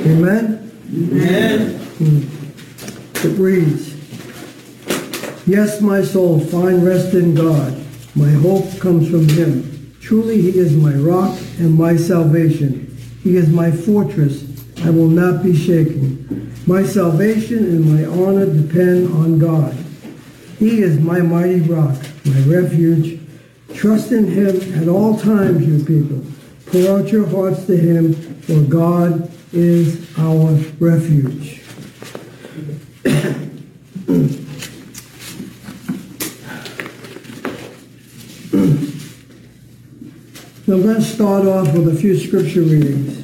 Amen? Amen. It reads, "Yes, my soul, find rest in God. My hope comes from him. Truly he is my rock and my salvation. He is my fortress. I will not be shaken. My salvation and my honor depend on God. He is my mighty rock, my refuge. Trust in him at all times, you people. Pour out your hearts to him, for God is our refuge." Now I'm going to start off with a few scripture readings.